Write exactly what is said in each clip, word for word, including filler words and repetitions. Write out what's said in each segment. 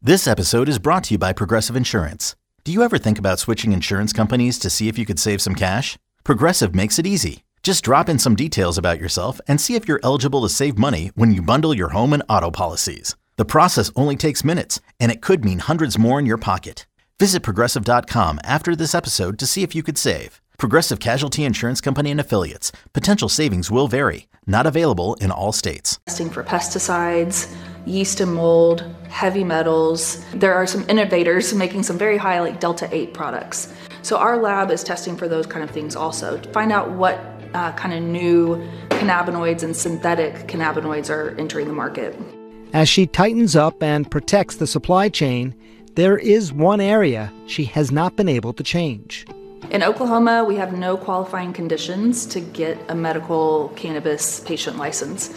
This episode is brought to you by Progressive Insurance. Do you ever think about switching insurance companies to see if you could save some cash? Progressive makes it easy. Just drop in some details about yourself and see if you're eligible to save money when you bundle your home and auto policies. The process only takes minutes, and it could mean hundreds more in your pocket. Visit Progressive dot com after this episode to see if you could save. Progressive Casualty Insurance Company and Affiliates. Potential savings will vary. Not available in all states. Testing for pesticides, yeast and mold, heavy metals. There are some innovators making some very high like Delta eight products. So our lab is testing for those kind of things also to find out what uh, kind of new cannabinoids and synthetic cannabinoids are entering the market. As she tightens up and protects the supply chain, there is one area she has not been able to change. In Oklahoma, we have no qualifying conditions to get a medical cannabis patient license.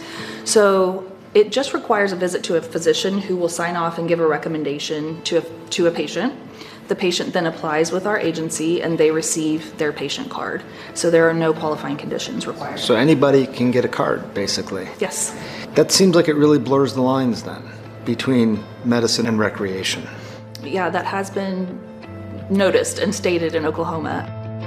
So it just requires a visit to a physician who will sign off and give a recommendation to a, to a patient. The patient then applies with our agency and they receive their patient card. So there are no qualifying conditions required. So anybody can get a card, basically? Yes. That seems like it really blurs the lines then between medicine and recreation. Yeah, that has been noticed and stated in Oklahoma.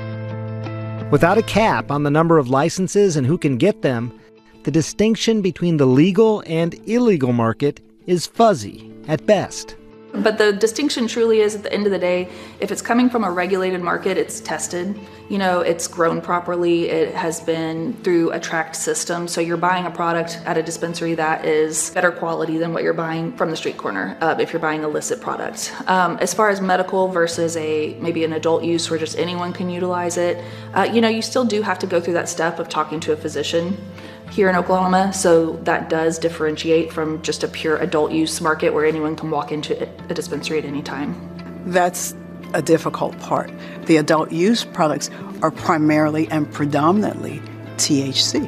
Without a cap on the number of licenses and who can get them, the distinction between the legal and illegal market is fuzzy at best. But the distinction truly is, at the end of the day, if it's coming from a regulated market, it's tested. You know, it's grown properly. It has been through a tracked system. So you're buying a product at a dispensary that is better quality than what you're buying from the street corner uh, if you're buying illicit product. Um, as far as medical versus a maybe an adult use where just anyone can utilize it, uh, you know, you still do have to go through that step of talking to a physician here in Oklahoma, so that does differentiate from just a pure adult use market where anyone can walk into a dispensary at any time. That's a difficult part. The adult use products are primarily and predominantly T H C.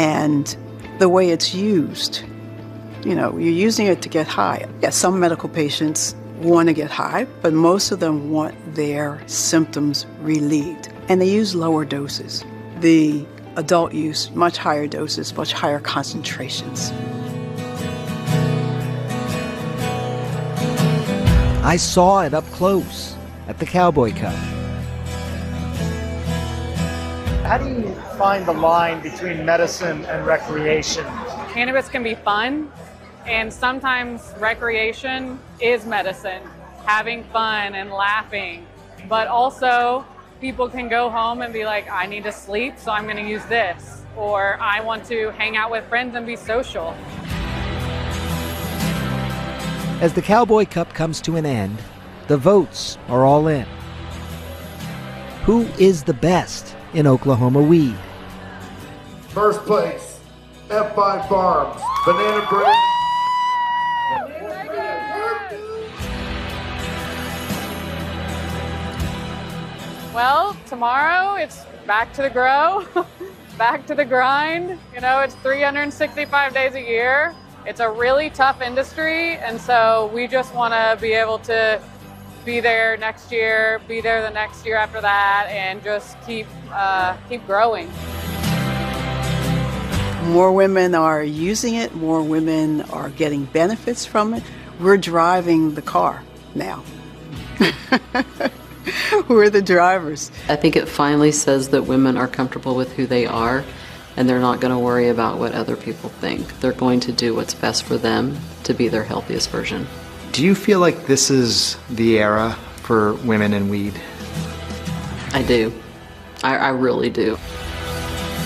And the way it's used, you know, you're using it to get high. Yes, some medical patients want to get high, but most of them want their symptoms relieved. And they use lower doses. The adult use, much higher doses, much higher concentrations. I saw it up close at the Cowboy Cup. How do you find the line between medicine and recreation? Cannabis can be fun, and sometimes recreation is medicine, having fun and laughing, but also people can go home and be like, I need to sleep, so I'm going to use this. Or I want to hang out with friends and be social. As the Cowboy Cup comes to an end, the votes are all in. Who is the best in Oklahoma weed? First place, F five Farms, Banana Bread. Well, tomorrow it's back to the grow, back to the grind. You know, it's three hundred sixty-five days a year. It's a really tough industry, and so we just want to be able to be there next year, be there the next year after that, and just keep uh, keep growing. More women are using it, more women are getting benefits from it. We're driving the car now. We're the drivers. I think it finally says that women are comfortable with who they are, and they're not going to worry about what other people think. They're going to do what's best for them to be their healthiest version. Do you feel like this is the era for women in weed? I do. I, I really do.